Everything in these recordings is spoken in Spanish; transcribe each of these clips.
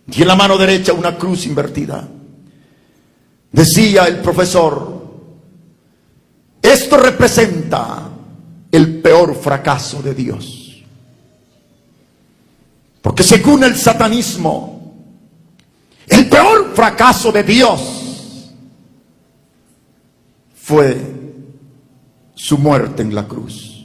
y en la mano derecha una cruz invertida. Decía el profesor: esto representa el peor fracaso de Dios, porque según el satanismo, el peor fracaso de Dios fue su muerte en la cruz.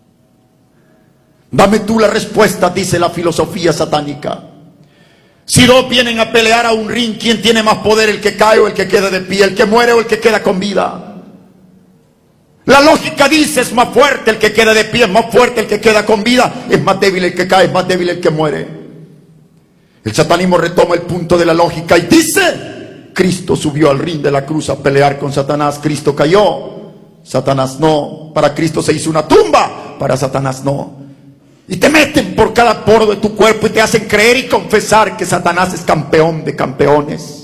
Dame tú la respuesta, dice la filosofía satánica. Si dos vienen a pelear a un ring, ¿quién tiene más poder, el que cae o el que queda de pie, el que muere o el que queda con vida? La lógica dice: es más fuerte el que queda de pie, es más fuerte el que queda con vida, es más débil el que cae, es más débil el que muere. El satanismo retoma el punto de la lógica y dice: Cristo subió al ring de la cruz a pelear con Satanás, Cristo cayó, Satanás no. Para Cristo se hizo una tumba, para Satanás no. Y te meten por cada poro de tu cuerpo y te hacen creer y confesar que Satanás es campeón de campeones.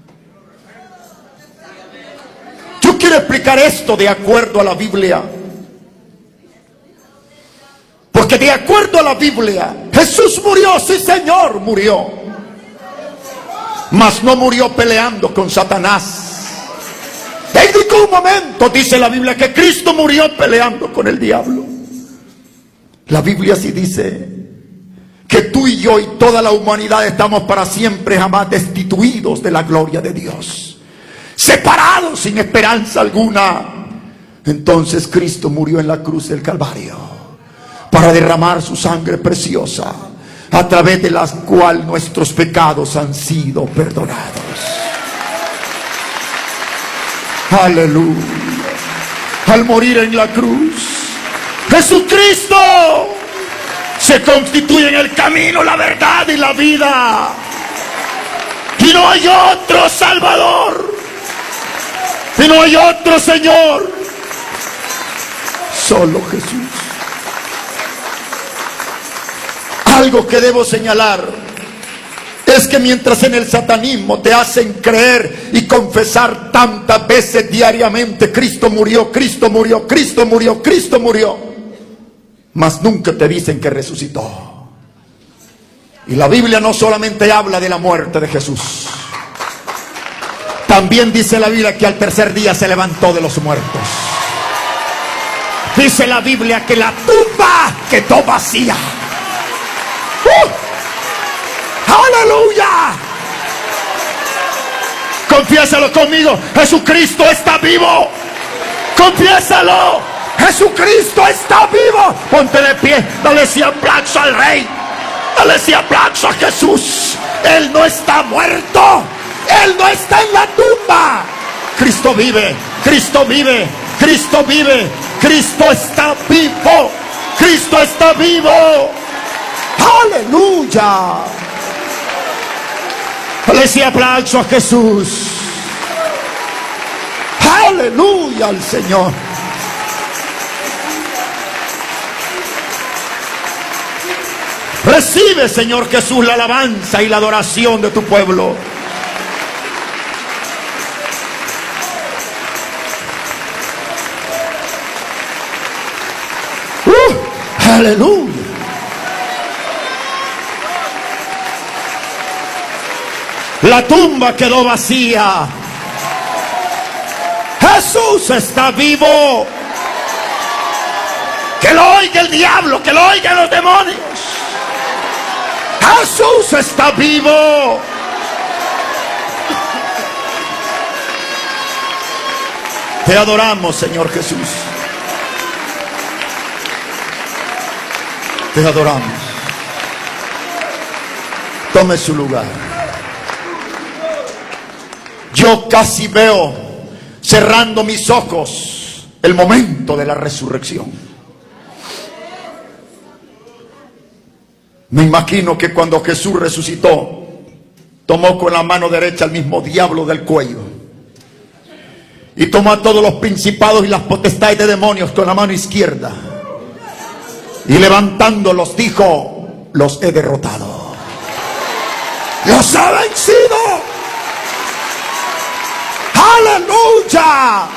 Yo quiero explicar esto de acuerdo a la Biblia, porque de acuerdo a la Biblia, Jesús murió, sí Señor, murió, mas no murió peleando con Satanás. En ningún momento dice la Biblia que Cristo murió peleando con el diablo. La Biblia sí dice que tú y yo y toda la humanidad estamos para siempre jamás destituidos de la gloria de Dios, separados sin esperanza alguna. Entonces Cristo murió en la cruz del Calvario para derramar su sangre preciosa, a través de la cual nuestros pecados han sido perdonados. Aleluya. Al morir en la cruz, Jesucristo se constituye en el camino, la verdad y la vida. Y no hay otro Salvador, y no hay otro Señor, solo Jesús. Algo que debo señalar es que mientras en el satanismo te hacen creer y confesar tantas veces diariamente: Cristo murió, Cristo murió, Cristo murió, Cristo murió, mas nunca te dicen que resucitó. Y la Biblia no solamente habla de la muerte de Jesús, también dice la Biblia que al tercer día se levantó de los muertos. Dice la Biblia que la tumba quedó vacía. ¡Aleluya! Confiésalo conmigo: Jesucristo está vivo. Confiésalo: Jesucristo está vivo. Ponte de pie, dale ese aplauso al Rey, dale ese aplauso a Jesús. Él no está muerto, Él no está en la tumba. Cristo vive, Cristo vive, Cristo vive, Cristo está vivo, Cristo está vivo. Aleluya. Dale ese aplauso a Jesús. Aleluya al Señor. Recibe, Señor Jesús, la alabanza y la adoración de tu pueblo. Aleluya. La tumba quedó vacía. Jesús está vivo. Que lo oiga el diablo, que lo oigan los demonios. Jesús está vivo. Te adoramos, Señor Jesús. Te adoramos. Tome su lugar. Yo casi veo, cerrando mis ojos, el momento de la resurrección. Me imagino que cuando Jesús resucitó, tomó con la mano derecha al mismo diablo del cuello y tomó a todos los principados y las potestades de demonios con la mano izquierda, y levantándolos dijo: los he derrotado, los he vencido. ¡Aleluya!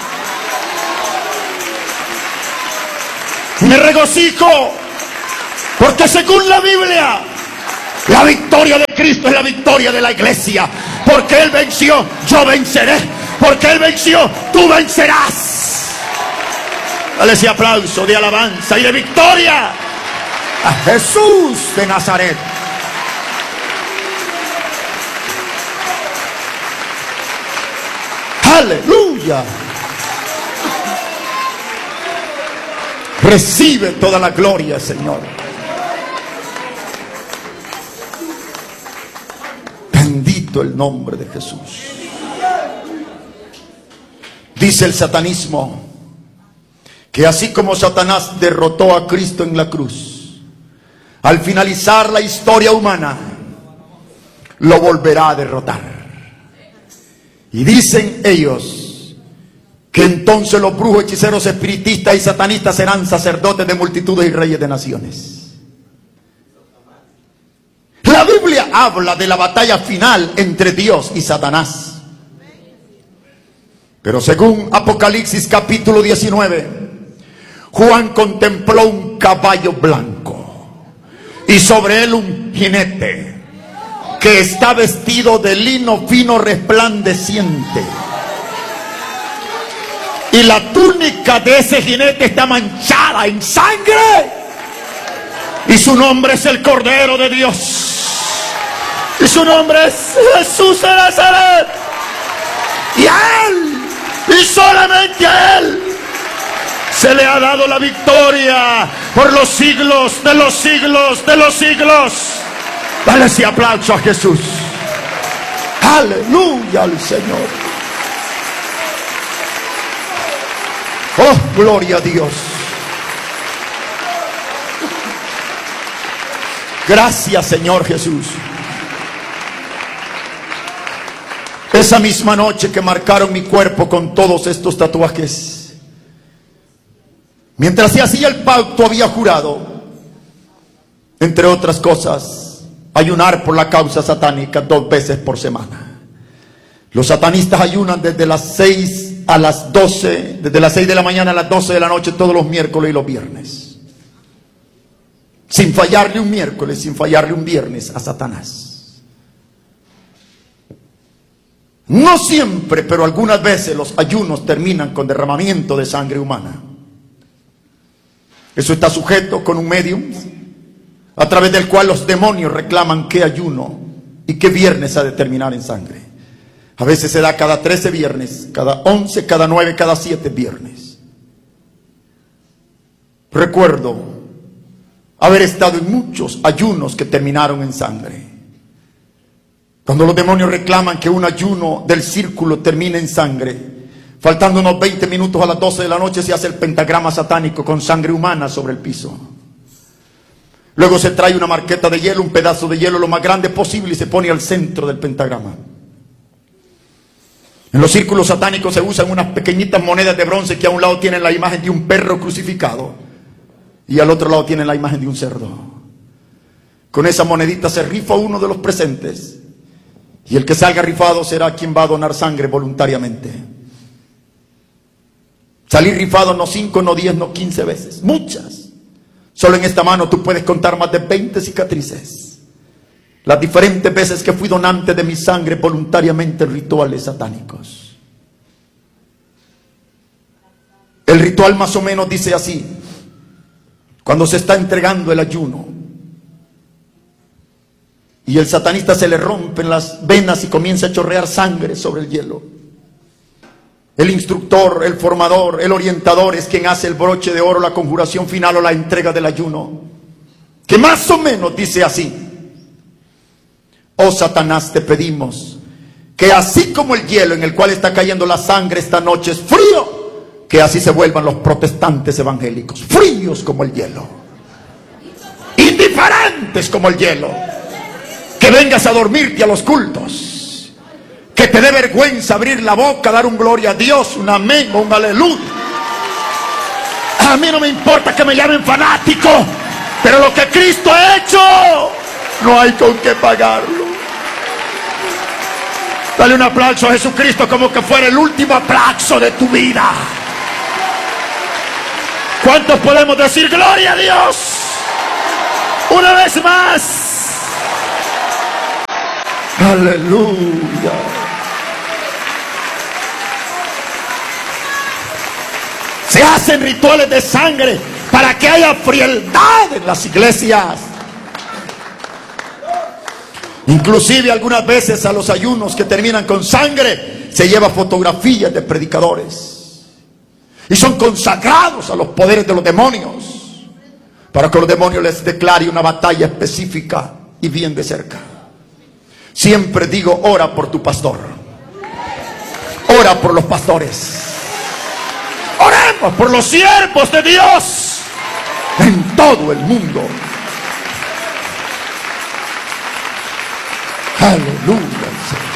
Me regocijo porque según la Biblia, La victoria de Cristo es la victoria de la iglesia. Porque Él venció, yo venceré. Porque Él venció, tú vencerás. Dale ese aplauso de alabanza y de victoria a Jesús de Nazaret. Aleluya. Recibe toda la gloria, Señor. Bendito el nombre de Jesús. Dice el satanismo que así como Satanás derrotó a Cristo en la cruz, al finalizar la historia humana, lo volverá a derrotar. Y dicen ellos que entonces los brujos, hechiceros, espiritistas y satanistas serán sacerdotes de multitudes y reyes de naciones. La Biblia habla de la batalla final entre Dios y Satanás. Pero según Apocalipsis capítulo 19, Juan contempló un caballo blanco y sobre él un jinete que está vestido de lino fino resplandeciente. Y la túnica de ese jinete está manchada en sangre. Y su nombre es el Cordero de Dios. Y su nombre es Jesús de Nazaret. Y a Él, y solamente a Él, se le ha dado la victoria por los siglos de los siglos de los siglos. Dale ese aplauso a Jesús. Aleluya al Señor. Oh, gloria a Dios. Gracias, Señor Jesús. Esa misma noche que marcaron mi cuerpo con todos estos tatuajes, mientras se hacía el pacto, había jurado, entre otras cosas, ayunar por la causa satánica 2 veces por semana. Los satanistas ayunan desde las 6 a las 12, desde las 6 de la mañana a las 12 de la noche, todos los miércoles y los viernes, sin fallarle un miércoles, sin fallarle un viernes a Satanás. No siempre, pero algunas veces los ayunos terminan con derramamiento de sangre humana. Eso está sujeto con un medium a través del cual los demonios reclaman qué ayuno y qué viernes ha de terminar en sangre. A veces se da cada 13 viernes, cada 11, cada 9, cada 7 viernes. Recuerdo haber estado en muchos ayunos que terminaron en sangre. Cuando los demonios reclaman que un ayuno del círculo termine en sangre, faltando unos 20 minutos a las 12 de la noche se hace el pentagrama satánico con sangre humana sobre el piso. Luego se trae una marqueta de hielo, un pedazo de hielo lo más grande posible y se pone al centro del pentagrama. En los círculos satánicos se usan unas pequeñitas monedas de bronce que a un lado tienen la imagen de un perro crucificado y al otro lado tienen la imagen de un cerdo. Con esa monedita se rifa uno de los presentes. Y el que salga rifado será quien va a donar sangre voluntariamente. Salir rifado no 5, no 10, no 15 veces. Muchas. Solo en esta mano tú puedes contar más de 20 cicatrices. Las diferentes veces que fui donante de mi sangre voluntariamente en rituales satánicos. El ritual más o menos dice así. Cuando se está entregando el ayuno y el satanista se le rompen las venas y comienza a chorrear sangre sobre el hielo, el instructor, el formador, el orientador es quien hace el broche de oro, la conjuración final o la entrega del ayuno, que más o menos dice así: oh Satanás, te pedimos que así como el hielo en el cual está cayendo la sangre esta noche es frío, que así se vuelvan los protestantes evangélicos, fríos como el hielo, indiferentes como el hielo. Que vengas a dormirte a los cultos, que te dé vergüenza abrir la boca, dar un gloria a Dios, un amén o un aleluya. A mí no me importa que me llamen fanático, pero lo que Cristo ha hecho no hay con qué pagarlo. Dale un aplauso a Jesucristo como que fuera el último aplauso de tu vida. ¿Cuántos podemos decir gloria a Dios? Una vez más. Aleluya. Se hacen rituales de sangre para que haya frialdad en las iglesias. Inclusive algunas veces a los ayunos que terminan con sangre se lleva fotografías de predicadores y son consagrados a los poderes de los demonios para que los demonios les declare una batalla específica y bien de cerca. Siempre digo, ora por tu pastor, ora por los pastores, oremos por los siervos de Dios en todo el mundo. Aleluya.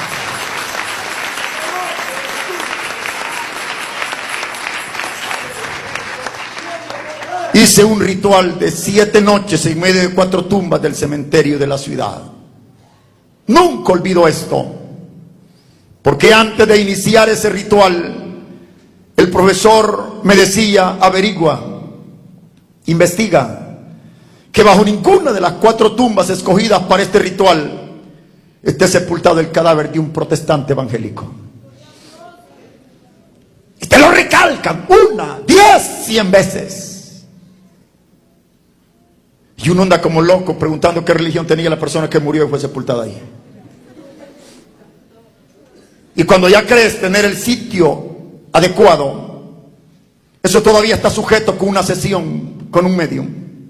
Hice un ritual de 7 noches en medio de 4 tumbas del cementerio de la ciudad. Nunca olvido esto, porque antes de iniciar ese ritual, el profesor me decía, averigua, investiga, que bajo ninguna de las 4 tumbas escogidas para este ritual esté sepultado el cadáver de un protestante evangélico. Y te lo recalcan 1, 10, 100 veces. Y uno anda como loco preguntando qué religión tenía la persona que murió y fue sepultada ahí. Y cuando ya crees tener el sitio adecuado, eso todavía está sujeto con una sesión con un medium.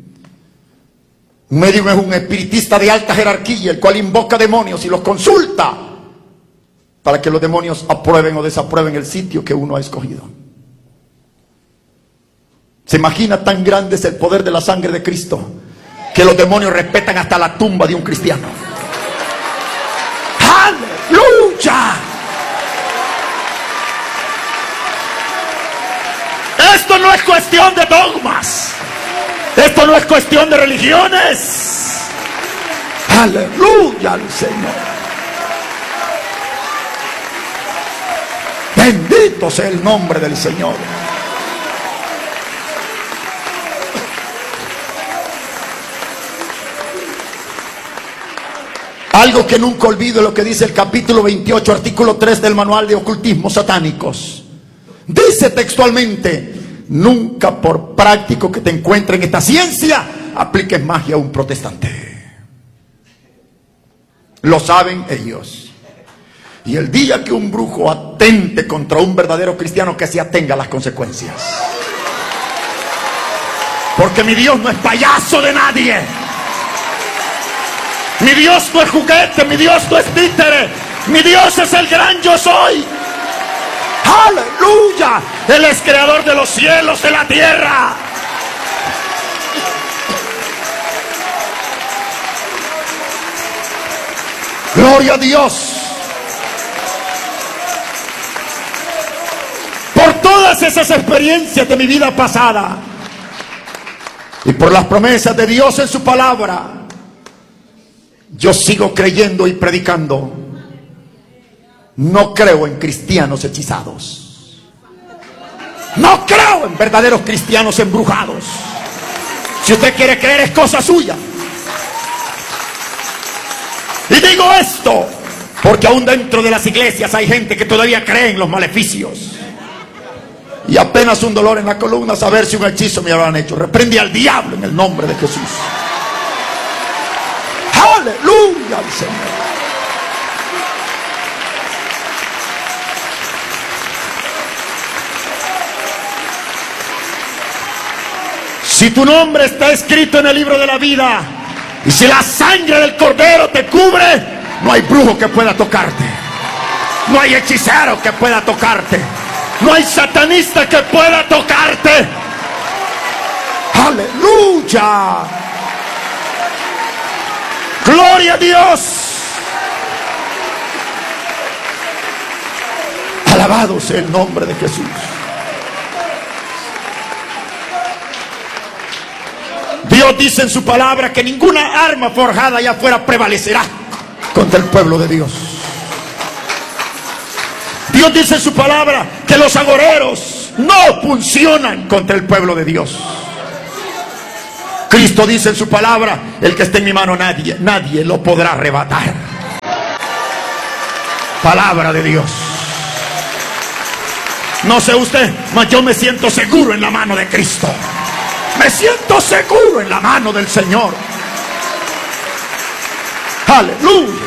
Un medium es un espiritista de alta jerarquía, el cual invoca demonios y los consulta para que los demonios aprueben o desaprueben el sitio que uno ha escogido. ¿Se imagina tan grande es el poder de la sangre de Cristo que los demonios respetan hasta la tumba de un cristiano? ¡Aleluya! Esto no es cuestión de dogmas. Esto no es cuestión de religiones. Aleluya al Señor. Bendito sea el nombre del Señor. Algo que nunca olvido es lo que dice el capítulo 28, artículo 3 del manual de ocultismos satánicos. Dice textualmente: nunca, por práctico que te encuentres en esta ciencia, apliques magia a un protestante. Lo saben ellos. Y el día que un brujo atente contra un verdadero cristiano, que se atenga a las consecuencias. Porque mi Dios no es payaso de nadie. Mi Dios no es juguete, mi Dios no es títere. Mi Dios es el gran yo soy. ¡Aleluya! Él es creador de los cielos, de la tierra. Gloria a Dios. Por todas esas experiencias de mi vida pasada y por las promesas de Dios en su palabra, yo sigo creyendo y predicando. No creo en cristianos hechizados. No creo en verdaderos cristianos embrujados. Si usted quiere creer, es cosa suya. Y digo esto porque aún dentro de las iglesias hay gente que todavía cree en los maleficios. Y apenas un dolor en la columna, saber si un hechizo me habrán hecho. Reprende al diablo en el nombre de Jesús. Aleluya al Señor. Si tu nombre está escrito en el libro de la vida, y si la sangre del Cordero te cubre, no hay brujo que pueda tocarte. No hay hechicero que pueda tocarte. No hay satanista que pueda tocarte. Aleluya. Gloria a Dios. Alabado sea el nombre de Jesús. Dios dice en su palabra que ninguna arma forjada allá afuera prevalecerá contra el pueblo de Dios. Dios dice en su palabra que los agoreros no funcionan contra el pueblo de Dios. Cristo dice en su palabra: el que esté en mi mano nadie lo podrá arrebatar. Palabra de Dios. No sé usted, mas yo me siento seguro en la mano de Cristo. Me siento seguro en la mano del Señor. Aleluya.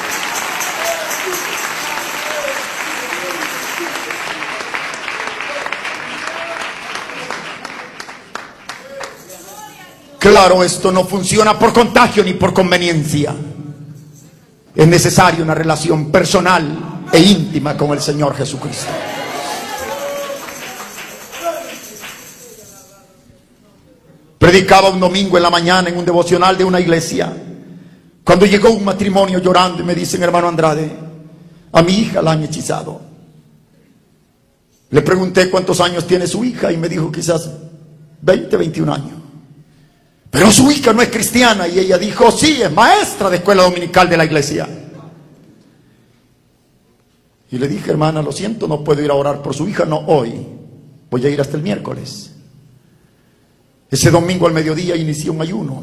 Claro, esto no funciona por contagio ni por conveniencia. Es necesaria una relación personal e íntima con el Señor Jesucristo. Predicaba un domingo en la mañana en un devocional de una iglesia, cuando llegó un matrimonio llorando y me dicen: hermano Andrade, a mi hija la han hechizado. Le pregunté cuántos años tiene su hija y me dijo quizás 20, 21 años. Pero su hija no es cristiana. Y ella dijo: sí, es maestra de escuela dominical de la iglesia. Y le dije: hermana, lo siento, no puedo ir a orar por su hija, no hoy, voy a ir hasta el miércoles. Ese domingo al mediodía inicié un ayuno.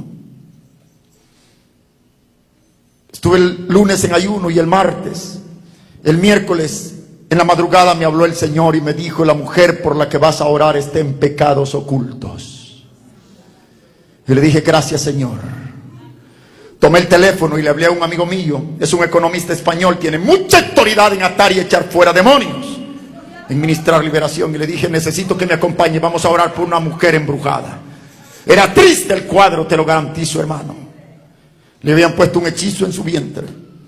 Estuve el lunes en ayuno y el martes. El miércoles en la madrugada me habló el Señor y me dijo: la mujer por la que vas a orar está en pecados ocultos. Y le dije: gracias, Señor. Tomé el teléfono y le hablé a un amigo mío. Es un economista español, tiene mucha autoridad en atar y echar fuera demonios, en ministrar liberación. Y le dije: necesito que me acompañe, vamos a orar por una mujer embrujada. Era triste el cuadro, te lo garantizo, hermano. Le habían puesto un hechizo en su vientre.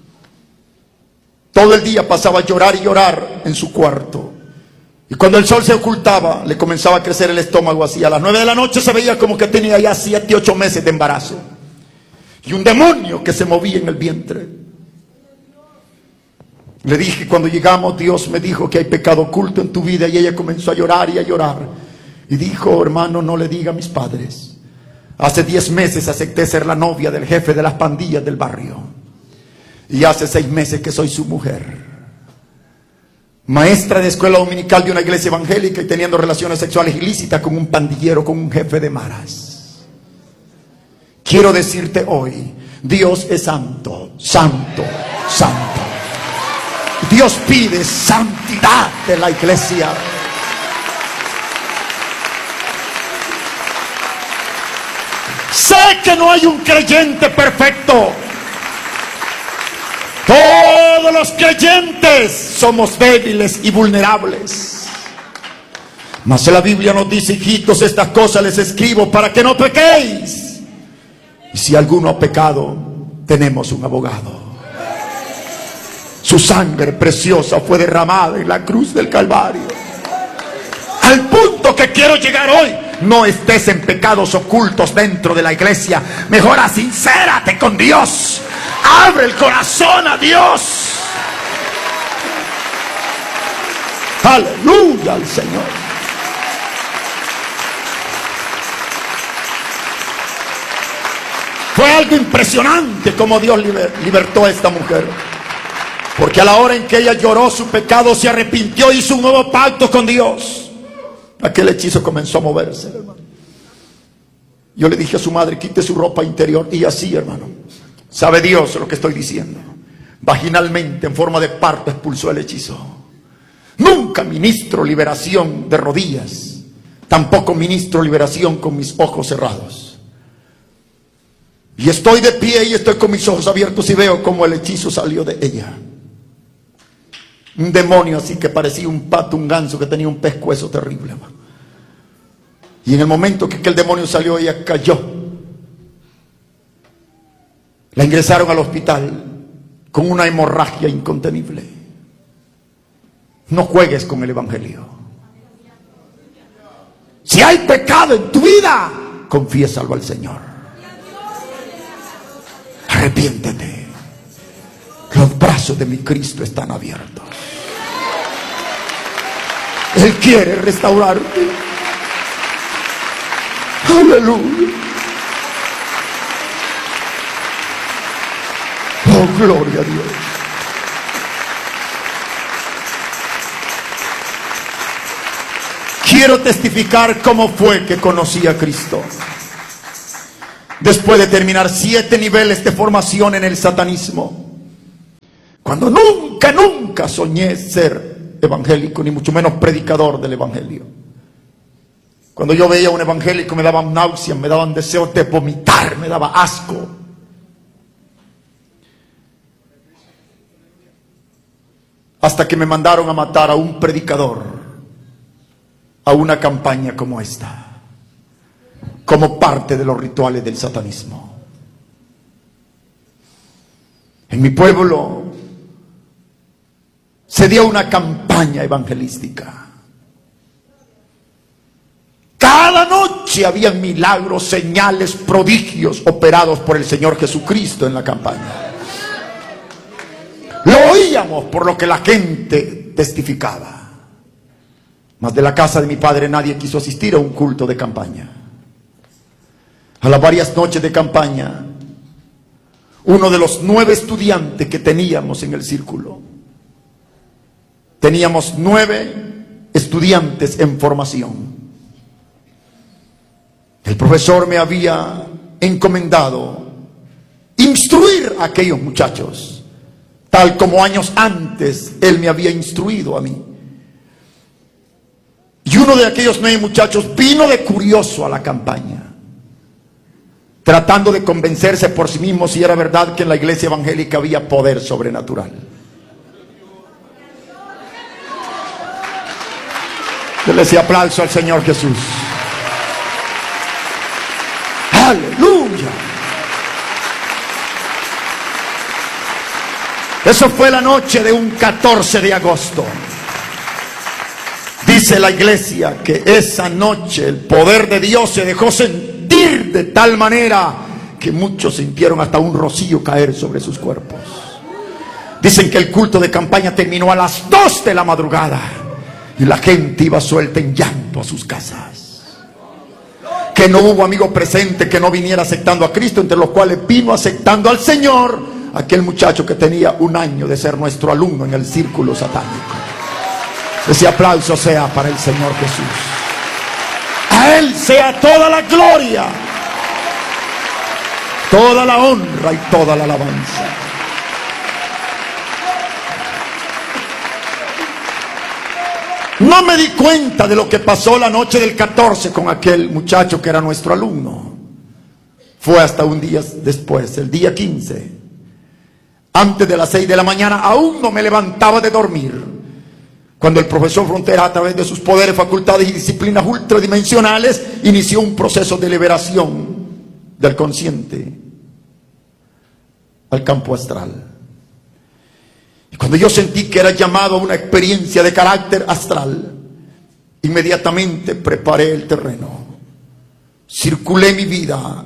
Todo el día pasaba a llorar y llorar en su cuarto. Y cuando el sol se ocultaba, le comenzaba a crecer el estómago así. A las 9 de la noche se veía como que tenía ya 7, 8 meses de embarazo. Y un demonio que se movía en el vientre. Le dije cuando llegamos: Dios me dijo que hay pecado oculto en tu vida. Y ella comenzó a llorar y a llorar. Y dijo: hermano, no le diga a mis padres. Hace 10 meses acepté ser la novia del jefe de las pandillas del barrio. Y hace 6 meses que soy su mujer. Maestra de escuela dominical de una iglesia evangélica y teniendo relaciones sexuales ilícitas con un pandillero, con un jefe de maras. Quiero decirte hoy: Dios es santo, santo, santo. Dios pide santidad de la iglesia. Sé que no hay un creyente perfecto. Todos los creyentes somos débiles y vulnerables. Mas la Biblia nos dice: hijitos, estas cosas les escribo para que no pequéis. Y si alguno ha pecado, tenemos un abogado. Su sangre preciosa fue derramada en la cruz del Calvario. Al punto que quiero llegar hoy: no estés en pecados ocultos dentro de la iglesia. Mejor sincérate con Dios. Abre el corazón a Dios. Aleluya al Señor. Fue algo impresionante como Dios libertó a esta mujer. Porque a la hora en que ella lloró su pecado, se arrepintió, hizo un nuevo pacto con Dios. Aquel hechizo comenzó a moverse, hermano. Yo le dije a su madre: quite su ropa interior. Y así, hermano, sabe Dios lo que estoy diciendo. Vaginalmente, en forma de parto, expulsó el hechizo. Nunca ministro liberación de rodillas. Tampoco ministro liberación con mis ojos cerrados. Y estoy de pie y estoy con mis ojos abiertos y veo cómo el hechizo salió de ella. Un demonio así que parecía un pato, un ganso que tenía un pescuezo terrible, hermano. Y en el momento que el demonio salió, ella cayó. La ingresaron al hospital con una hemorragia incontenible. No juegues con el evangelio. Si hay pecado en tu vida, confiésalo al Señor. Arrepiéntete. Los brazos de mi Cristo están abiertos. Él quiere restaurarte. Aleluya. Oh, gloria a Dios. Quiero testificar cómo fue que conocí a Cristo. Después de terminar 7 niveles de formación en el satanismo, cuando nunca nunca soñé ser evangélico, ni mucho menos predicador del evangelio. Cuando yo veía a un evangélico me daban náuseas, me daban deseos de vomitar, me daba asco. Hasta que me mandaron a matar a un predicador, a una campaña como esta, como parte de los rituales del satanismo. En mi pueblo se dio una campaña evangelística. Cada noche había milagros, señales, prodigios operados por el Señor Jesucristo en la campaña. Lo oíamos por lo que la gente testificaba. Mas de la casa de mi padre nadie quiso asistir a un culto de campaña. A las varias noches de campaña, uno de los 9 estudiantes que teníamos en el círculo, teníamos 9 estudiantes en formación. El profesor me había encomendado instruir a aquellos muchachos, tal como años antes él me había instruido a mí. Y uno de aquellos 9 muchachos vino de curioso a la campaña, tratando de convencerse por sí mismo si era verdad que en la iglesia evangélica había poder sobrenatural. Denle ese aplauso al Señor Jesús. ¡Aleluya! Eso fue la noche de un 14 de agosto. Dice la iglesia que esa noche el poder de Dios se dejó sentir de tal manera que muchos sintieron hasta un rocío caer sobre sus cuerpos. Dicen que el culto de campaña terminó a las 2 de la madrugada y la gente iba suelta en llanto a sus casas. Que no hubo amigo presente que no viniera aceptando a Cristo, entre los cuales vino aceptando al Señor aquel muchacho que tenía 1 año de ser nuestro alumno en el círculo satánico. Ese aplauso sea para el Señor Jesús. A Él sea toda la gloria, toda la honra y toda la alabanza. No me di cuenta de lo que pasó la noche del 14 con aquel muchacho que era nuestro alumno. Fue hasta un día después, el día 15, antes de las 6 de la mañana, aún no me levantaba de dormir, cuando el profesor Frontera, a través de sus poderes, facultades y disciplinas ultradimensionales, inició un proceso de liberación del consciente al campo astral. Y cuando yo sentí que era llamado a una experiencia de carácter astral, inmediatamente preparé el terreno, circulé mi vida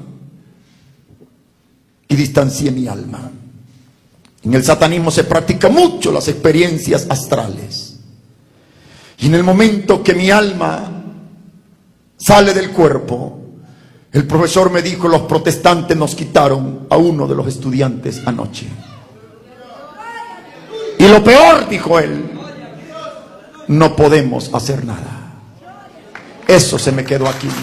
y distancié mi alma. En el satanismo se practica mucho las experiencias astrales. Y en el momento que mi alma sale del cuerpo, el profesor me dijo: los protestantes nos quitaron a uno de los estudiantes anoche. Y lo peor, dijo él, no podemos hacer nada. Eso se me quedó aquí.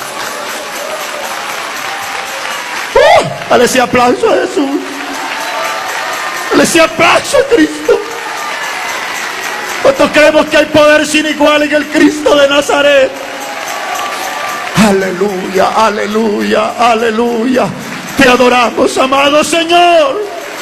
Dale ese aplauso a Jesús. Dale ese aplauso a Cristo. ¿Cuántos creemos que hay poder sin igual en el Cristo de Nazaret? Aleluya, aleluya, aleluya. Te adoramos, amado Señor.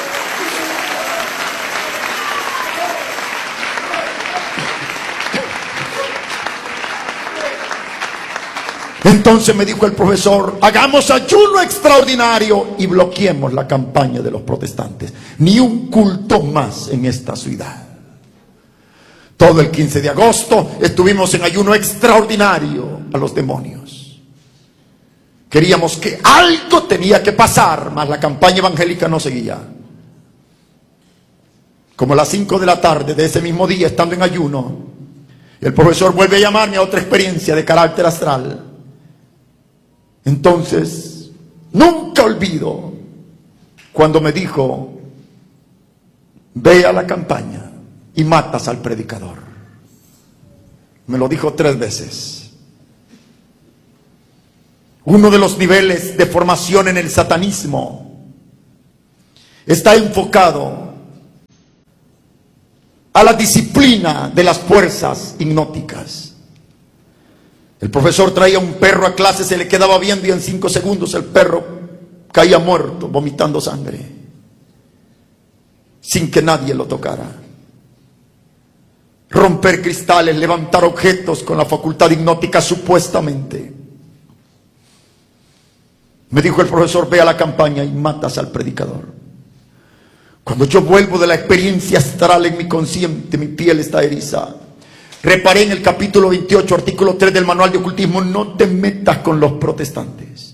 Entonces me dijo el profesor: hagamos ayuno extraordinario y bloqueemos la campaña de los protestantes. Ni un culto más en esta ciudad. Todo el 15 de agosto estuvimos en ayuno extraordinario a los demonios. Queríamos que algo tenía que pasar, mas la campaña evangélica no seguía. Como a las 5 de la tarde de ese mismo día, estando en ayuno, el profesor vuelve a llamarme a otra experiencia de carácter astral. Entonces, nunca olvido cuando me dijo: ve a la campaña y matas al predicador. Me lo dijo 3 veces. Uno de los niveles de formación en el satanismo está enfocado a la disciplina de las fuerzas hipnóticas. El profesor traía un perro a clase, se le quedaba viendo y en 5 segundos el perro caía muerto, vomitando sangre, sin que nadie lo tocara. Romper cristales, levantar objetos con la facultad hipnótica supuestamente. Me dijo el profesor: ve a la campaña y matas al predicador. Cuando yo vuelvo de la experiencia astral en mi consciente, mi piel está eriza. Reparé en el capítulo 28, artículo 3 del manual de ocultismo: no te metas con los protestantes.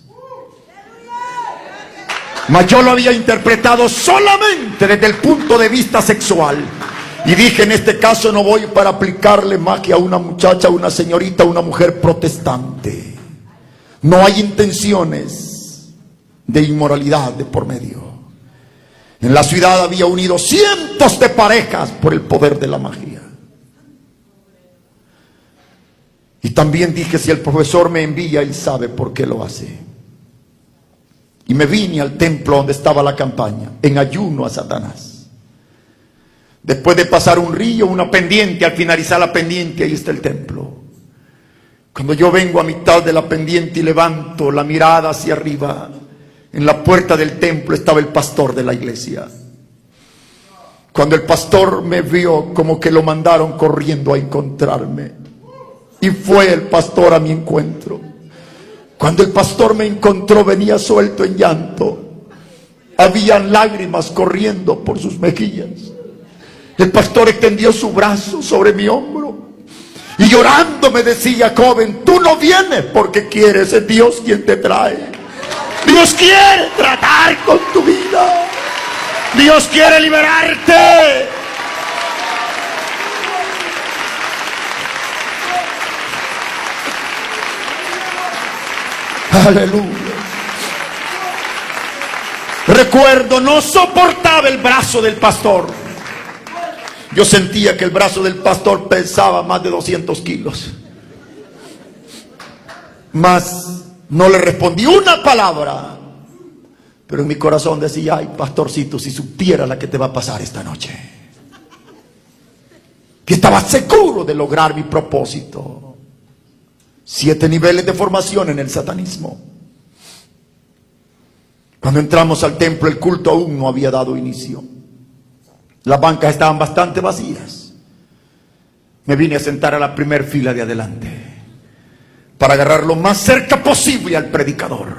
Mas yo lo había interpretado solamente desde el punto de vista sexual. Y dije: en este caso no voy para aplicarle magia a una muchacha, a una señorita, a una mujer protestante. No hay intenciones de inmoralidad de por medio. En la ciudad había unido cientos de parejas por el poder de la magia. Y también dije: si el profesor me envía, él sabe por qué lo hace. Y me vine al templo donde estaba la campaña, en ayuno a Satanás. Después de pasar un río, una pendiente, al finalizar la pendiente, ahí está el templo. Cuando yo vengo a mitad de la pendiente y levanto la mirada hacia arriba, en la puerta del templo estaba el pastor de la iglesia. Cuando el pastor me vio, como que lo mandaron corriendo a encontrarme. Y fue el pastor a mi encuentro. Cuando el pastor me encontró, venía suelto en llanto. Habían lágrimas corriendo por sus mejillas. El pastor extendió su brazo sobre mi hombro y llorando me decía: joven, tú no vienes porque quieres, es Dios quien te trae. Dios quiere tratar con tu vida. Dios quiere liberarte. Aleluya. Recuerdo, no soportaba el brazo del pastor. Yo sentía que el brazo del pastor pesaba más de 200 kilos. Mas no le respondí una palabra. Pero en mi corazón decía: ay, pastorcito, si supiera la que te va a pasar esta noche. Que estaba seguro de lograr mi propósito. 7 niveles de formación en el satanismo. Cuando entramos al templo, el culto aún no había dado inicio. Las bancas estaban bastante vacías. Me vine a sentar a la primera fila de adelante para agarrar lo más cerca posible al predicador.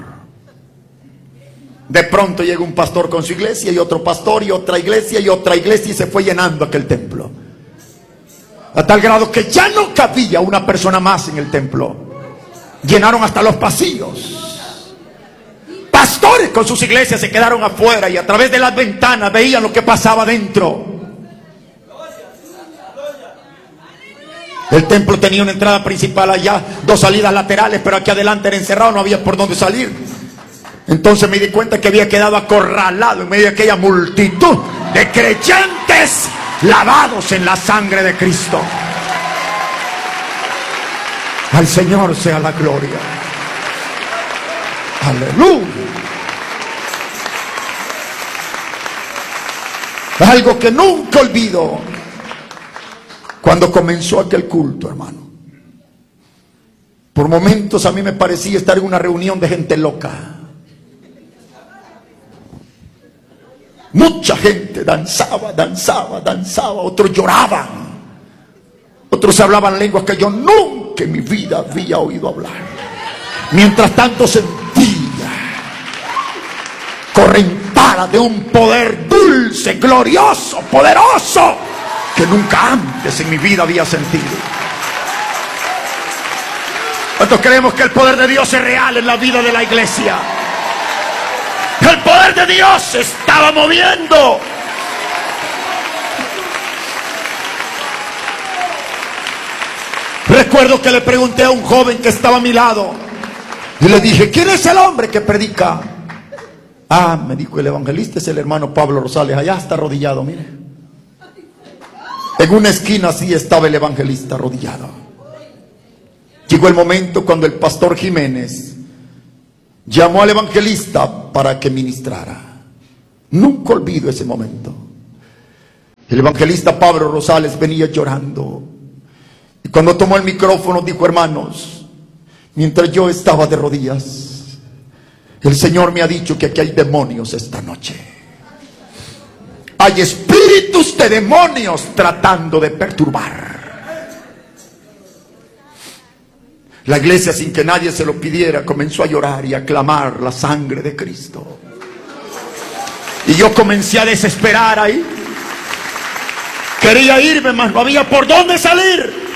De pronto llega un pastor con su iglesia y otro pastor y otra iglesia y otra iglesia, y se fue llenando aquel templo. A tal grado que ya no cabía una persona más en el templo. Llenaron hasta los pasillos. Pastores con sus iglesias se quedaron afuera y a través de las ventanas veían lo que pasaba dentro. El templo tenía una entrada principal allá, 2 salidas laterales, pero aquí adelante era encerrado, no había por dónde salir. Entonces me di cuenta que había quedado acorralado en medio de aquella multitud de creyentes lavados en la sangre de Cristo. Al Señor sea la gloria. Aleluya. Algo que nunca olvido, cuando comenzó aquel culto, hermano. Por momentos a mí me parecía estar en una reunión de gente loca. Mucha gente danzaba, otros lloraban, otros hablaban lenguas que yo nunca en mi vida había oído hablar. Mientras tanto sentía correntada de un poder dulce, glorioso, poderoso, que nunca antes en mi vida había sentido. ¿Cuántos creemos que el poder de Dios es real en la vida de la iglesia? El poder de Dios se estaba moviendo. Recuerdo que le pregunté a un joven que estaba a mi lado y le dije: ¿quién es el hombre que predica? Ah, me dijo: el evangelista es el hermano Pablo Rosales, allá está arrodillado, mire. En una esquina así estaba el evangelista arrodillado. Llegó el momento cuando el pastor Jiménez llamó al evangelista para que ministrara. Nunca olvido ese momento. El evangelista Pablo Rosales venía llorando. Y cuando tomó el micrófono dijo: hermanos, mientras yo estaba de rodillas, el Señor me ha dicho que aquí hay demonios esta noche. Hay espíritus de demonios tratando de perturbar. La iglesia, sin que nadie se lo pidiera, comenzó a llorar y a clamar la sangre de Cristo. Y yo comencé a desesperar ahí. Quería irme, mas no había por dónde salir.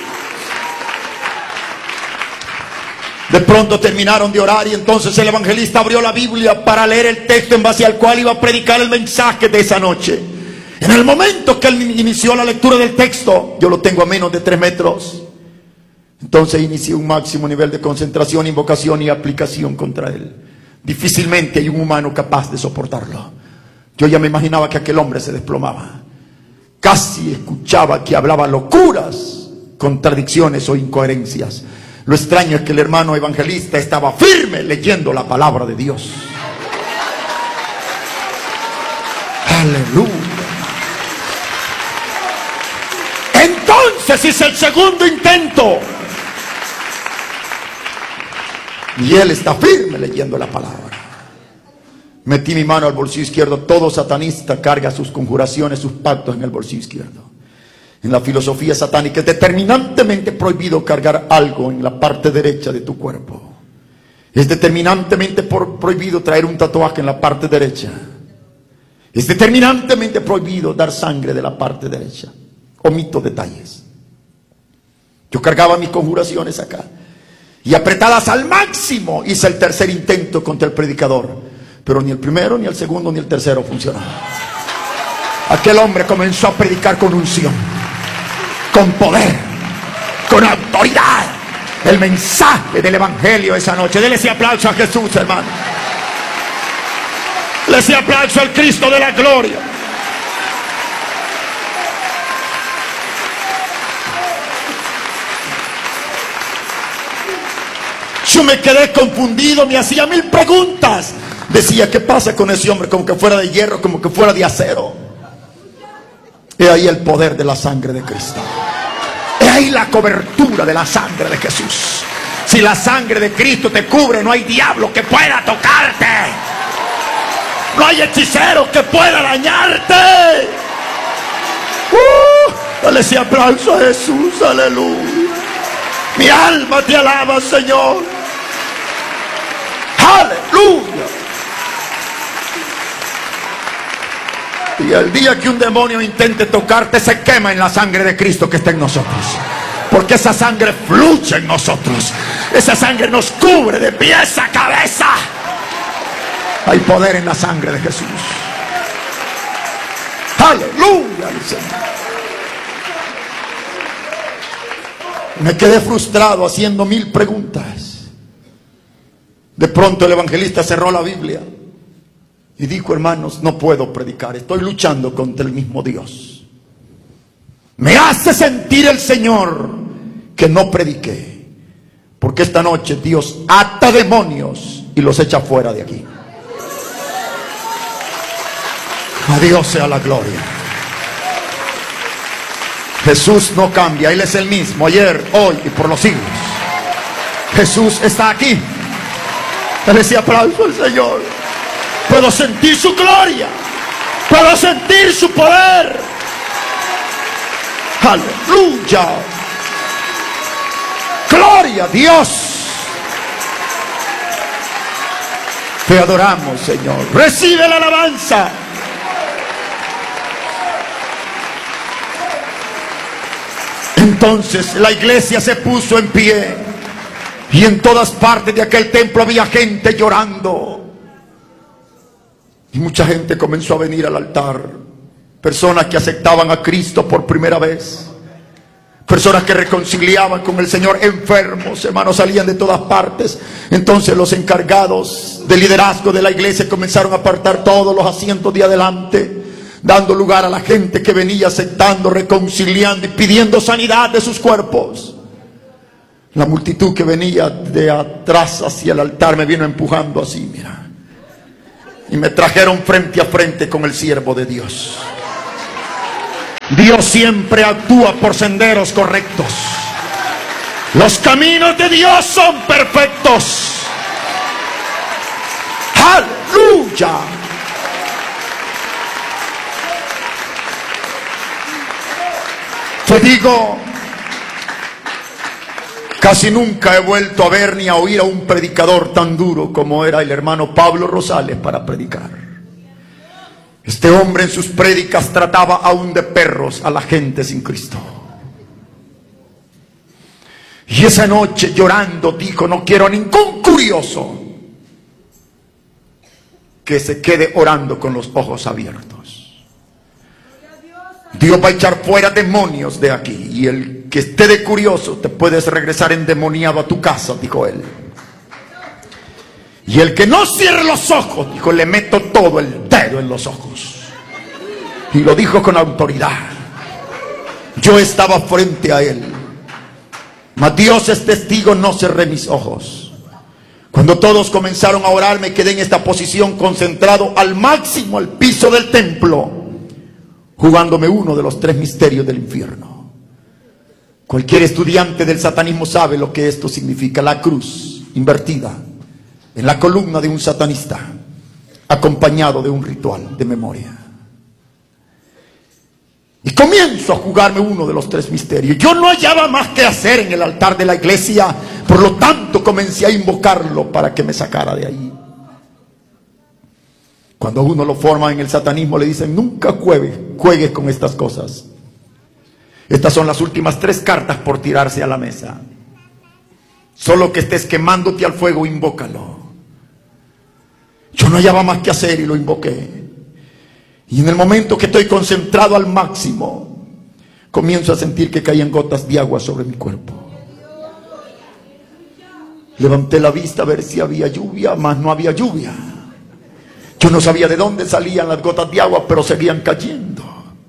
De pronto terminaron de orar y entonces el evangelista abrió la Biblia para leer el texto en base al cual iba a predicar el mensaje de esa noche. En el momento que él inició la lectura del texto, yo lo tengo a menos de 3 metros. Entonces inicié un máximo nivel de concentración, invocación y aplicación contra él. Difícilmente hay un humano capaz de soportarlo. Yo ya me imaginaba que aquel hombre se desplomaba. Casi escuchaba que hablaba locuras, contradicciones o incoherencias. Lo extraño es que el hermano evangelista estaba firme leyendo la palabra de Dios. Aleluya. Entonces hice el segundo intento. Y él está firme leyendo la palabra. Metí mi mano al bolsillo izquierdo. Todo satanista carga sus conjuraciones, sus pactos en el bolsillo izquierdo. En la filosofía satánica es determinantemente prohibido cargar algo en la parte derecha de tu cuerpo. Es determinantemente prohibido traer un tatuaje en la parte derecha. Es determinantemente prohibido dar sangre de la parte derecha. Omito detalles. Yo cargaba mis conjuraciones acá y apretadas al máximo hice el tercer intento contra el predicador, pero ni el primero, ni el segundo, ni el tercero funcionó. Aquel hombre comenzó a predicar con unción, con poder, con autoridad, el mensaje del evangelio esa noche. Dele ese aplauso a Jesús, hermano. Dele ese aplauso al Cristo de la gloria. Yo me quedé confundido, me hacía 1000 preguntas. Decía: ¿qué pasa con ese hombre? Como que fuera de hierro, como que fuera de acero. He ahí el poder de la sangre de Cristo. He ahí la cobertura de la sangre de Jesús. Si la sangre de Cristo te cubre, no hay diablo que pueda tocarte. No hay hechicero que pueda dañarte. Dale ese aplauso a Jesús, aleluya. Mi alma te alaba, Señor. Aleluya. Y el día que un demonio intente tocarte, se quema en la sangre de Cristo que está en nosotros. Porque esa sangre fluye en nosotros. Esa sangre nos cubre de pies a cabeza. Hay poder en la sangre de Jesús. Aleluya. Me quedé frustrado haciendo 1000 preguntas. De pronto el evangelista cerró la Biblia y dijo: hermanos, no puedo predicar, estoy luchando contra el mismo Dios. Me hace sentir el Señor que no prediqué, porque esta noche Dios ata demonios y los echa fuera de aquí. A Dios sea la gloria. Jesús no cambia, Él es el mismo ayer, hoy y por los siglos. Jesús está aquí. Dale ese aplauso al Señor. Puedo sentir su gloria, puedo sentir su poder. Aleluya. Gloria a Dios. Te adoramos, Señor. Recibe la alabanza. Entonces la iglesia se puso en pie. Y en todas partes de aquel templo había gente llorando. Y mucha gente comenzó a venir al altar. Personas que aceptaban a Cristo por primera vez. Personas que reconciliaban con el Señor. Enfermos, hermanos, salían de todas partes. Entonces los encargados del liderazgo de la iglesia comenzaron a apartar todos los asientos de adelante, dando lugar a la gente que venía aceptando, reconciliando y pidiendo sanidad de sus cuerpos. La multitud que venía de atrás hacia el altar me vino empujando así, mira. Y me trajeron frente a frente con el siervo de Dios. Dios siempre actúa por senderos correctos. Los caminos de Dios son perfectos. ¡Aleluya! Te digo, casi nunca he vuelto a ver ni a oír a un predicador tan duro como era el hermano Pablo Rosales para predicar. Este hombre en sus prédicas trataba aún de perros a la gente sin Cristo. Y esa noche llorando dijo: no quiero a ningún curioso que se quede orando con los ojos abiertos. Dios va a echar fuera demonios de aquí, y el que esté de curioso te puedes regresar endemoniado a tu casa, dijo él. Y el que no cierre los ojos, dijo, le meto todo el dedo en los ojos. Y lo dijo con autoridad. Yo estaba frente a él, mas Dios es testigo, no cerré mis ojos. Cuando todos comenzaron a orar, me quedé en esta posición, concentrado al máximo al piso del templo, jugándome uno de los 3 misterios del infierno. Cualquier estudiante del satanismo sabe lo que esto significa: la cruz invertida en la columna de un satanista, acompañado de un ritual de memoria. Y comienzo a jugarme uno de los 3 misterios. Yo no hallaba más que hacer en el altar de la iglesia, por lo tanto comencé a invocarlo para que me sacara de ahí. Cuando uno lo forma en el satanismo, le dicen: nunca juegues con estas cosas. Estas son las últimas 3 cartas por tirarse a la mesa. Solo que estés quemándote al fuego, invócalo. Yo no hallaba más que hacer y lo invoqué. Y en el momento que estoy concentrado al máximo, comienzo a sentir que caían gotas de agua sobre mi cuerpo. Levanté la vista a ver si había lluvia, mas no había lluvia. Yo no sabía de dónde salían las gotas de agua, pero seguían cayendo.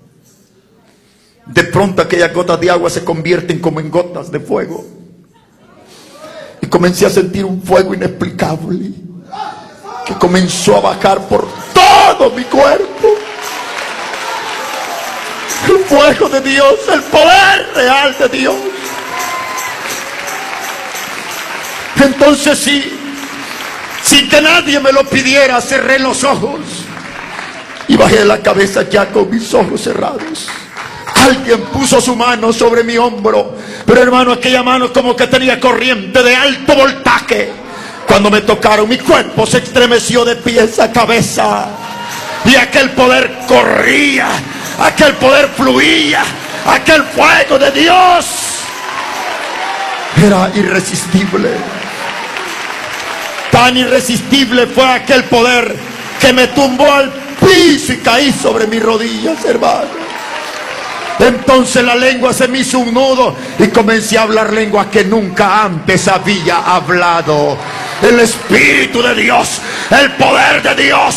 De pronto aquellas gotas de agua se convierten como en gotas de fuego. Y comencé a sentir un fuego inexplicable que comenzó a bajar por todo mi cuerpo. El fuego de Dios, el poder real de Dios. Entonces sí, sin que nadie me lo pidiera, cerré los ojos y bajé la cabeza ya con mis ojos cerrados. Alguien puso su mano sobre mi hombro, pero hermano, aquella mano como que tenía corriente de alto voltaje. Cuando me tocaron, mi cuerpo se estremeció de pies a cabeza, y aquel poder corría, aquel poder fluía, aquel fuego de Dios era irresistible. Tan irresistible fue aquel poder que me tumbó al piso y caí sobre mis rodillas, hermano. Entonces la lengua se me hizo un nudo y comencé a hablar lenguas que nunca antes había hablado. El Espíritu de Dios, el poder de Dios.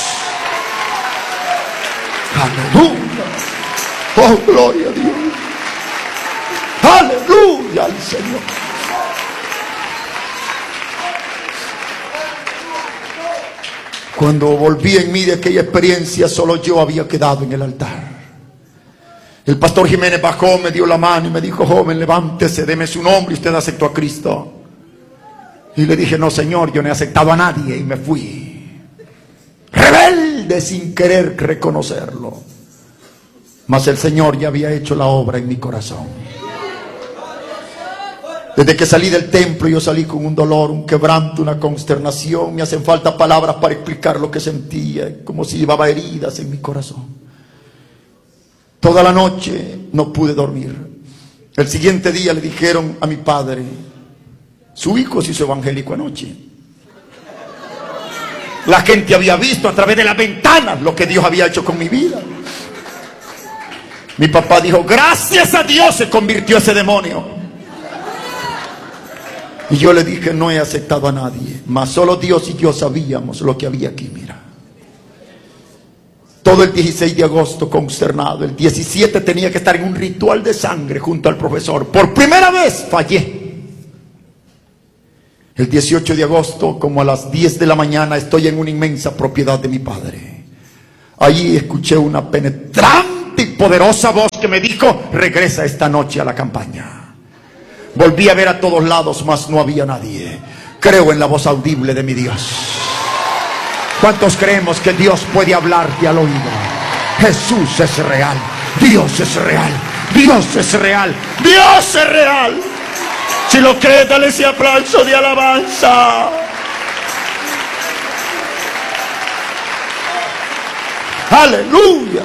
Aleluya. Oh, gloria a Dios. Aleluya al Señor. Cuando volví en mí de aquella experiencia, solo yo había quedado en el altar. El pastor Jiménez bajó, me dio la mano y me dijo: joven, levántese, deme su nombre, y usted aceptó a Cristo. Y le dije: no, Señor, yo no he aceptado a nadie. Y me fui rebelde sin querer reconocerlo. Mas el Señor ya había hecho la obra en mi corazón. Desde que salí del templo, yo salí con un dolor, un quebranto, una consternación. Me hacen falta palabras para explicar lo que sentía, como si llevaba heridas en mi corazón. Toda la noche no pude dormir. El siguiente día le dijeron a mi padre: su hijo se hizo evangélico anoche. La gente había visto a través de las ventanas lo que Dios había hecho con mi vida. Mi papá dijo: gracias a Dios se convirtió ese demonio. Y yo le dije: no he aceptado a nadie, mas solo Dios y yo sabíamos lo que había aquí. Mira, todo el 16 de agosto consternado. El 17 tenía que estar en un ritual de sangre junto al profesor. Por primera vez fallé. El 18 de agosto, como a las 10 de la mañana, estoy en una inmensa propiedad de mi padre. Allí escuché una penetrante fuerte y poderosa voz que me dijo: regresa esta noche a la campaña. Volví a ver a todos lados, mas no había nadie. Creo en la voz audible de mi Dios. ¿Cuántos creemos que Dios puede hablarte al oído? Jesús es real, Dios es real, Dios es real, Dios es real. Si lo crees, dale ese aplauso de alabanza. Aleluya.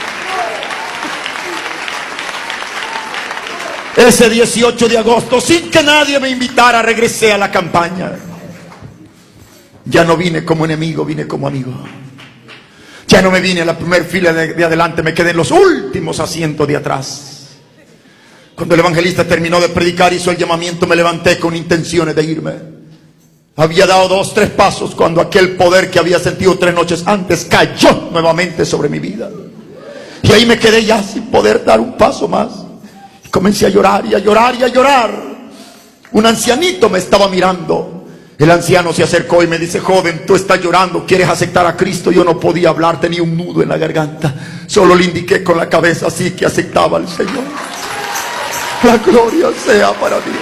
Ese 18 de agosto, sin que nadie me invitara, regresé a la campaña. Ya no vine como enemigo, vine como amigo. Ya no me vine a la primera fila de adelante, me quedé en los últimos asientos de atrás. Cuando el evangelista terminó de predicar, hizo el llamamiento, me levanté con intenciones de irme. Había dado 2, 3 pasos cuando aquel poder que había sentido 3 noches antes cayó nuevamente sobre mi vida. Y ahí me quedé ya sin poder dar un paso más. Y comencé a llorar y a llorar y a llorar. Un ancianito me estaba mirando. El anciano se acercó y me dice: joven, tú estás llorando, ¿quieres aceptar a Cristo? Yo no podía hablar, tenía un nudo en la garganta. Solo le indiqué con la cabeza así que aceptaba al Señor. La gloria sea para Dios.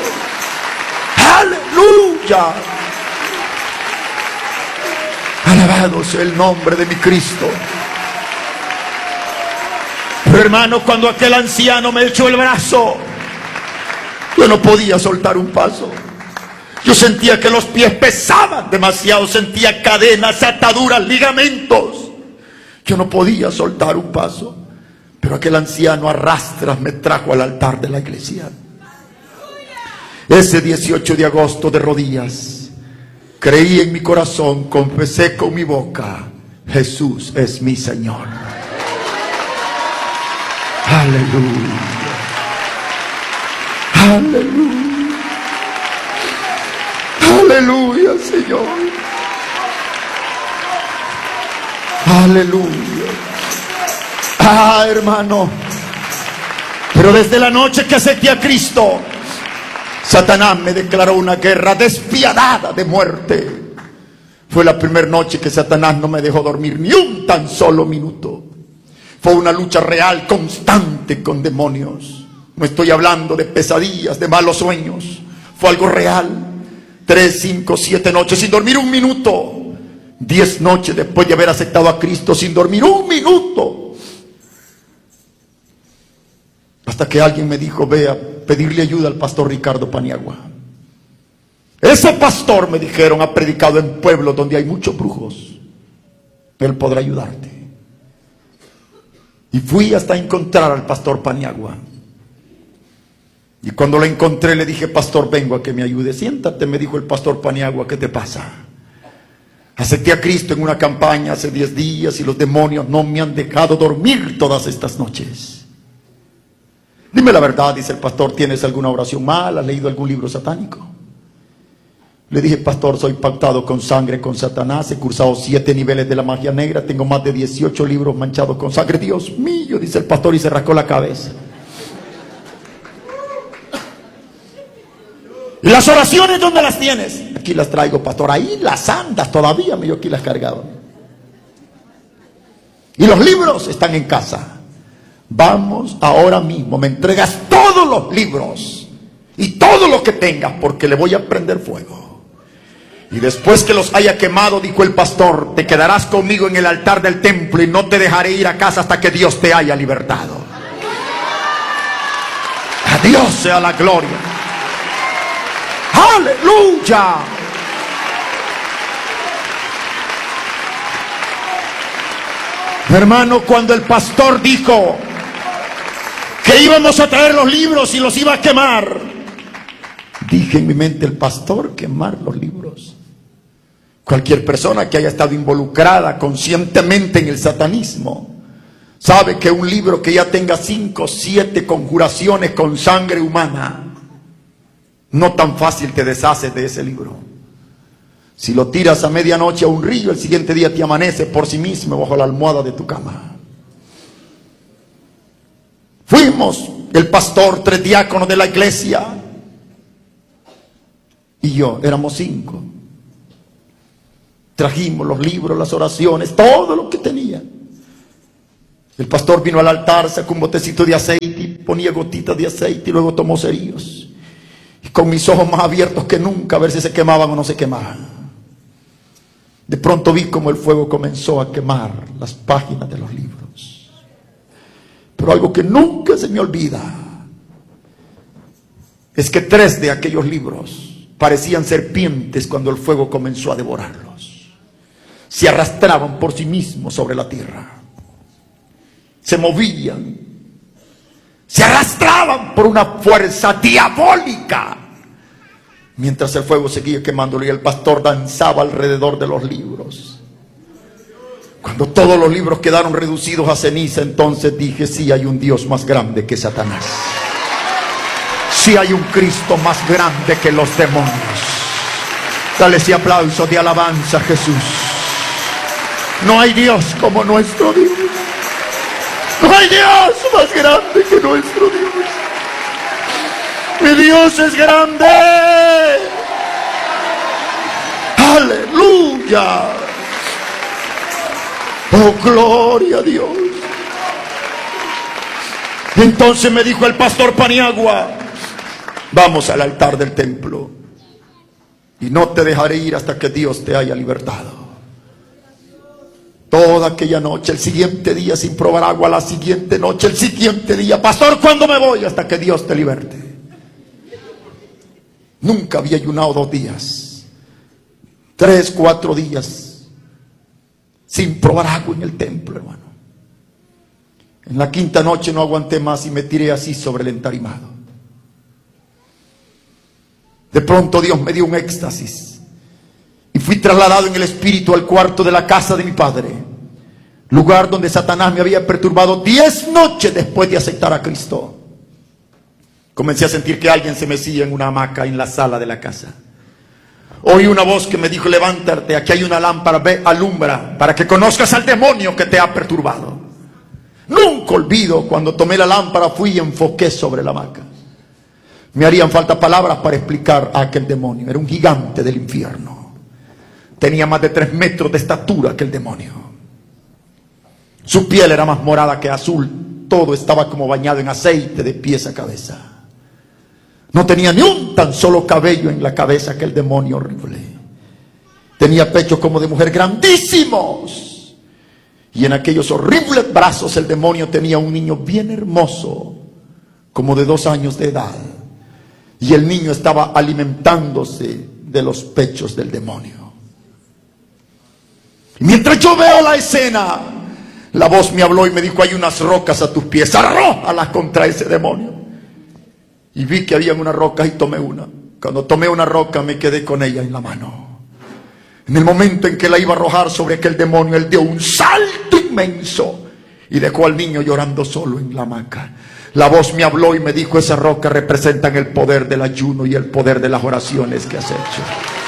¡Aleluya! Alabado sea el nombre de mi Cristo. Pero hermano, cuando aquel anciano me echó el brazo, yo no podía soltar un paso. Yo sentía que los pies pesaban demasiado, sentía cadenas, ataduras, ligamentos. Yo no podía soltar un paso. Pero aquel anciano a rastras me trajo al altar de la iglesia. Ese 18 de agosto, de rodillas, creí en mi corazón, confesé con mi boca: Jesús es mi Señor. Aleluya. Aleluya. Aleluya, Señor. Aleluya. Ah, hermano. Pero desde la noche que acepté a Cristo, Satanás me declaró una guerra despiadada de muerte. Fue la primera noche que Satanás no me dejó dormir ni un tan solo minuto. Fue una lucha real, constante con demonios. No estoy hablando de pesadillas, de malos sueños. Fue algo real. 3, 5, 7 noches sin dormir un minuto. 10 noches después de haber aceptado a Cristo sin dormir un minuto. Hasta que alguien me dijo: ve a pedirle ayuda al pastor Ricardo Paniagua. Ese pastor, me dijeron, ha predicado en pueblos donde hay muchos brujos. Él podrá ayudarte. Y fui hasta encontrar al pastor Paniagua. Y cuando lo encontré le dije: pastor, vengo a que me ayude. Siéntate, me dijo el pastor Paniagua, ¿qué te pasa? Acepté a Cristo en una campaña hace 10 días y los demonios no me han dejado dormir todas estas noches. Dime la verdad, dice el pastor, ¿tienes alguna oración mal? ¿Has leído algún libro satánico? Le dije: pastor, soy pactado con sangre con Satanás, he cursado 7 niveles de la magia negra, tengo más de 18 libros manchados con sangre. Dios mío, dice el pastor, y se rascó la cabeza. ¿Y las oraciones dónde las tienes? Aquí las traigo, pastor. Ahí las andas todavía, yo aquí las cargaba. Y los libros están en casa. Vamos ahora mismo, me entregas todos los libros y todo lo que tengas, porque le voy a prender fuego. Y después que los haya quemado, dijo el pastor, te quedarás conmigo en el altar del templo y no te dejaré ir a casa hasta que Dios te haya libertado. A Dios sea la gloria. ¡Aleluya! Hermano, cuando el pastor dijo que íbamos a traer los libros y los iba a quemar, dije en mi mente: el pastor quemar los libros. Cualquier persona que haya estado involucrada conscientemente en el satanismo sabe que un libro que ya tenga 5, 7 conjuraciones con sangre humana, no tan fácil te deshaces de ese libro. Si lo tiras a medianoche a un río, el siguiente día te amanece por sí mismo bajo la almohada de tu cama. Fuimos, el pastor, 3 diáconos de la iglesia y yo, éramos 5. Trajimos los libros, las oraciones, todo lo que tenía. El pastor vino al altar, sacó un botecito de aceite y ponía gotitas de aceite y luego tomó cerillos. Y con mis ojos más abiertos que nunca a ver si se quemaban o no se quemaban. De pronto vi como el fuego comenzó a quemar las páginas de los libros. Pero algo que nunca se me olvida es que 3 de aquellos libros parecían serpientes cuando el fuego comenzó a devorarlos. Se arrastraban por sí mismos sobre la tierra. Se movían, se arrastraban por una fuerza diabólica, mientras el fuego seguía quemándolo y el pastor danzaba alrededor de los libros. Cuando todos los libros quedaron reducidos a ceniza, entonces dije: sí hay un Dios más grande que Satanás, sí hay un Cristo más grande que los demonios. Dale ese aplauso de alabanza a Jesús. No hay Dios como nuestro Dios. No hay Dios más grande que nuestro Dios. Mi Dios es grande. Aleluya. Oh, gloria a Dios. Y entonces me dijo el pastor Paniagua: vamos al altar del templo y no te dejaré ir hasta que Dios te haya libertado. Toda aquella noche, el siguiente día sin probar agua, la siguiente noche, el siguiente día: pastor, ¿cuándo me voy? Hasta que Dios te liberte. Nunca había ayunado 2 días, 3, 4 días sin probar agua en el templo, hermano. En la 5ª noche no aguanté más y me tiré así sobre el entarimado. De pronto Dios me dio un éxtasis y fui trasladado en el espíritu al cuarto de la casa de mi padre, lugar donde Satanás me había perturbado 10 noches después de aceptar a Cristo. Comencé a sentir que alguien se mecía en una hamaca en la sala de la casa. Oí una voz que me dijo: levántate, aquí hay una lámpara, ve, alumbra, para que conozcas al demonio que te ha perturbado. Nunca olvido cuando tomé la lámpara, fui y enfoqué sobre la hamaca. Me harían falta palabras para explicar a aquel demonio. Era un gigante del infierno. Tenía más de 3 metros de estatura que el demonio. Su piel era más morada que azul. Todo estaba como bañado en aceite de pies a cabeza. No tenía ni un tan solo cabello en la cabeza, aquel demonio horrible. Tenía pechos como de mujer grandísimos. Y en aquellos horribles brazos el demonio tenía un niño bien hermoso, como de 2 años de edad. Y el niño estaba alimentándose de los pechos del demonio. Mientras yo veo la escena, la voz me habló y me dijo: hay unas rocas a tus pies, arrójalas contra ese demonio. Y vi que había unas rocas y tomé una. Cuando tomé una roca me quedé con ella en la mano. En el momento en que la iba a arrojar sobre aquel demonio, él dio un salto inmenso y dejó al niño llorando solo en la hamaca. La voz me habló y me dijo: esas rocas representan el poder del ayuno y el poder de las oraciones que has hecho.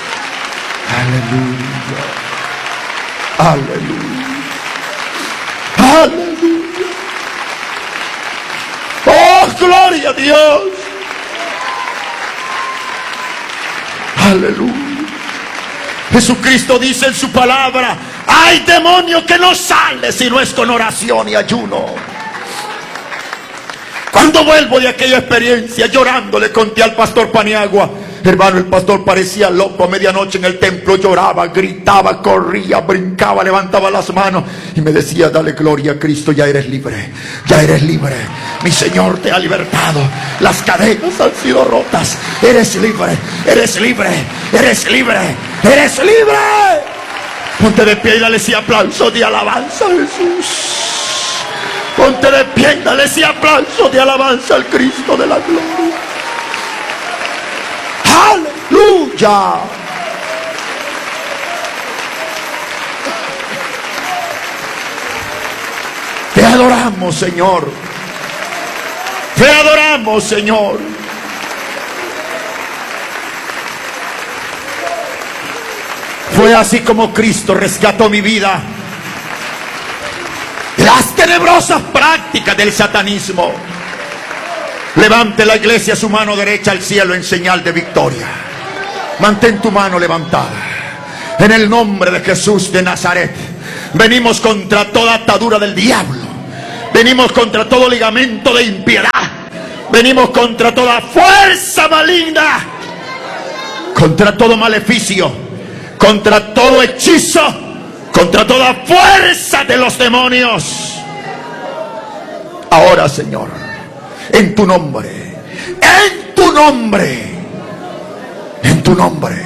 Aleluya. Aleluya. Aleluya. Oh, gloria a Dios. Aleluya. Jesucristo dice en su palabra: hay demonio que no sale si no es con oración y ayuno. Cuando vuelvo de aquella experiencia, llorando, le conté al pastor Paniagua: hermano, el pastor parecía loco a medianoche en el templo, lloraba, gritaba, corría, brincaba, levantaba las manos y me decía: dale gloria a Cristo, ya eres libre, ya eres libre, mi Señor te ha libertado, las cadenas han sido rotas, eres libre, eres libre, eres libre, eres libre. Ponte de pie y dale ese aplauso de alabanza a Jesús. Ponte de pie y dale ese aplauso de alabanza al Cristo de la gloria. ¡Aleluya! Te adoramos, Señor. Te adoramos, Señor. Fue así como Cristo rescató mi vida de las tenebrosas prácticas del satanismo. Levante la iglesia su mano derecha al cielo en señal de victoria. Mantén tu mano levantada. En el nombre de Jesús de Nazaret, venimos contra toda atadura del diablo, Venimos contra todo ligamento de impiedad. Venimos contra toda fuerza maligna, contra todo maleficio, contra todo hechizo, contra toda fuerza de los demonios. Ahora, Señor, en tu nombre, en tu nombre, en tu nombre,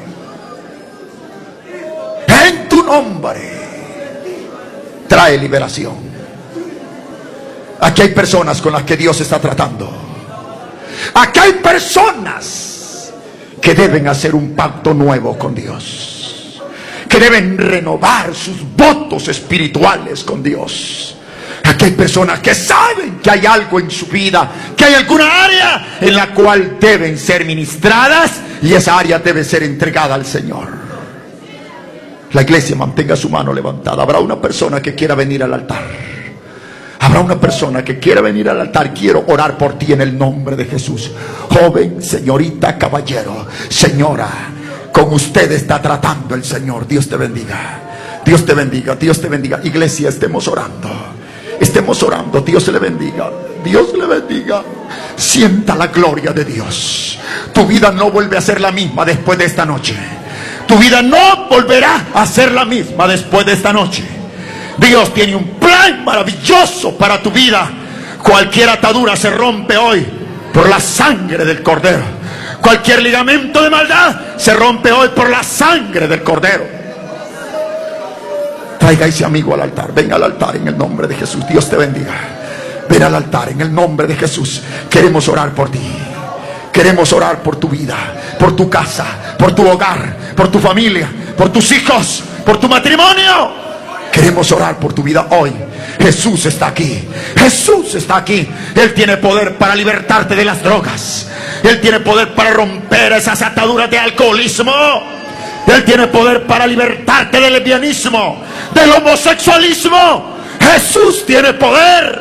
en tu nombre, trae liberación. Aquí hay personas con las que Dios está tratando. Aquí hay personas que deben hacer un pacto nuevo con Dios, que deben renovar sus votos espirituales con Dios. Aquí hay personas que saben que hay algo en su vida, que hay alguna área en la cual deben ser ministradas, y esa área debe ser entregada al Señor. La iglesia mantenga su mano levantada. Habrá una persona que quiera venir al altar. Habrá una persona que quiera venir al altar. Quiero orar por ti en el nombre de Jesús. Joven, señorita, caballero, señora, con usted está tratando el Señor. Dios te bendiga. Dios te bendiga. Dios te bendiga. Iglesia, estemos orando. Estemos orando. Dios le bendiga. Dios le bendiga. Sienta la gloria de Dios. Tu vida no vuelve a ser la misma después de esta noche. Tu vida no volverá a ser la misma después de esta noche. Dios tiene un plan maravilloso para tu vida. Cualquier atadura se rompe hoy por la sangre del Cordero. Cualquier ligamento de maldad se rompe hoy por la sangre del Cordero. Traiga a ese amigo al altar. Venga al altar en el nombre de Jesús. Dios te bendiga. Ven al altar en el nombre de Jesús. Queremos orar por ti. Queremos orar por tu vida, por tu casa, por tu hogar, por tu familia, por tus hijos, por tu matrimonio. Queremos orar por tu vida hoy. Jesús está aquí. Jesús está aquí. Él tiene poder para libertarte de las drogas. Él tiene poder para romper esas ataduras de alcoholismo. Él tiene poder para libertarte del lesbianismo, del homosexualismo. Jesús tiene poder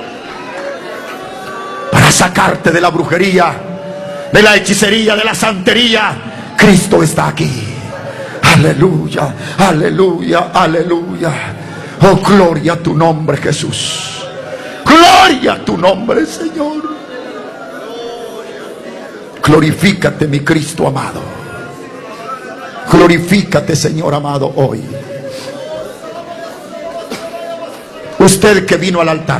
para sacarte de la brujería, de la hechicería, de la santería. Cristo está aquí. Aleluya, aleluya, aleluya. Oh, gloria a tu nombre, Jesús. Gloria a tu nombre, Señor. Glorifícate, mi Cristo amado. Glorifícate, Señor amado, hoy. Usted que vino al altar,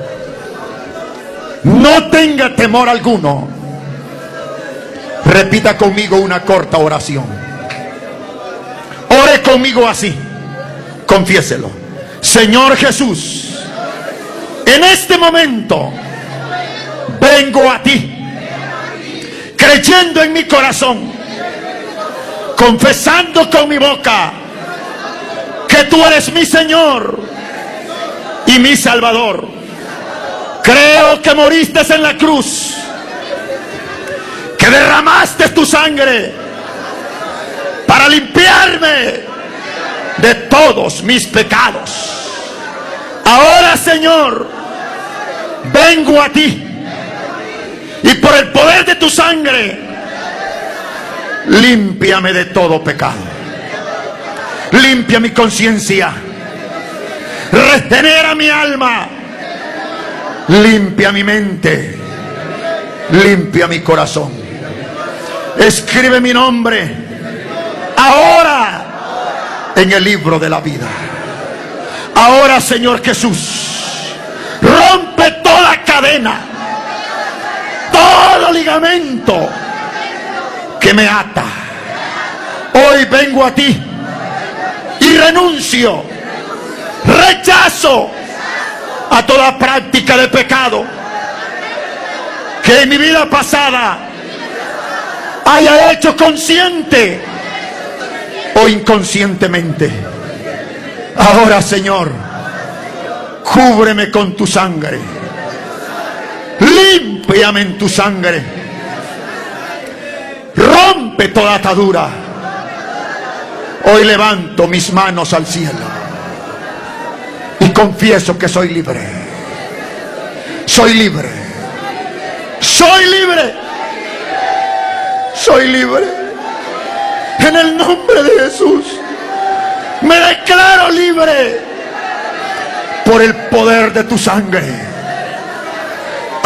no tenga temor alguno. Repita conmigo una corta oración. Ore conmigo así. Confiéselo. Señor Jesús, en este momento vengo a ti, creyendo en mi corazón, confesando con mi boca que tú eres mi Señor y mi Salvador. Creo que moriste en la cruz, que derramaste tu sangre para limpiarme de todos mis pecados. Ahora, Señor, vengo a ti, y por el poder de tu sangre, límpiame de todo pecado. Limpia mi conciencia, regenera mi alma, limpia mi mente, limpia mi corazón. Escribe mi nombre ahora en el libro de la vida. Ahora, Señor Jesús, rompe toda cadena, todo ligamento que me ata. Hoy vengo a ti y renuncio, rechazo a toda práctica de pecado que en mi vida pasada haya hecho consciente o inconscientemente. Ahora, Señor, cúbreme con tu sangre, límpiame en tu sangre, rompe toda atadura. Hoy levanto mis manos al cielo y confieso que soy libre. Soy libre. Soy libre. Soy libre. En el nombre de Jesús me declaro libre por el poder de tu sangre.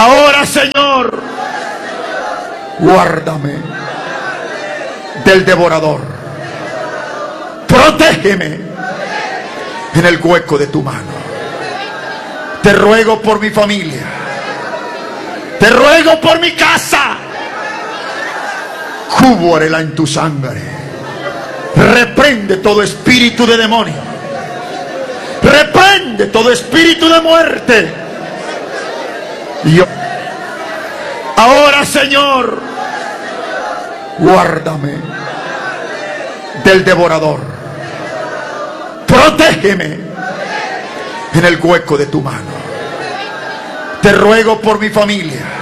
Ahora, Señor, guárdame del devorador. Protégeme en el hueco de tu mano. Te ruego por mi familia. Te ruego por mi casa. Cúbrela en tu sangre. Reprende todo espíritu de demonio. Reprende todo espíritu de muerte. Y yo, ahora, Señor, guárdame del devorador. Protégeme en el hueco de tu mano. Te ruego por mi familia.